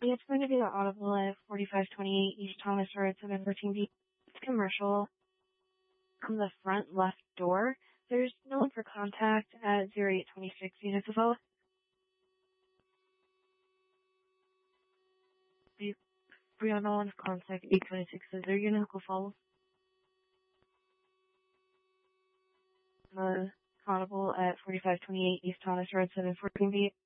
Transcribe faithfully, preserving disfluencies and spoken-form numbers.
It's going to be the Audible at forty-five twenty-eight East Thomas Road, seven fourteen B. It's commercial. On the front left door, there's no one for contact at zero eight two six units of all. The Brianna on contact eight twenty-six is there unit who follows. The Audible at forty-five twenty-eight East Thomas Road, seven fourteen B.